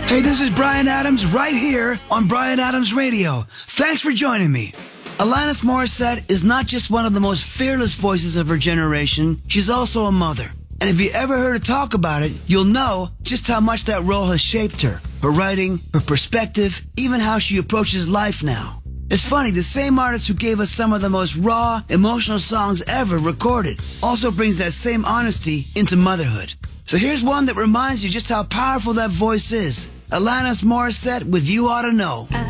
Hey, this is Bryan Adams right here on Bryan Adams Radio. Thanks for joining me. Alanis Morissette is not just one of the most fearless voices of her generation, she's also a mother. And if you ever heard her talk about it, you'll know just how much that role has shaped her. Her writing, her perspective, even how she approaches life now. It's funny, the same artist who gave us some of the most raw, emotional songs ever recorded also brings that same honesty into motherhood. So here's one that reminds you just how powerful that voice is. Alanis Morissette with You Oughta Know.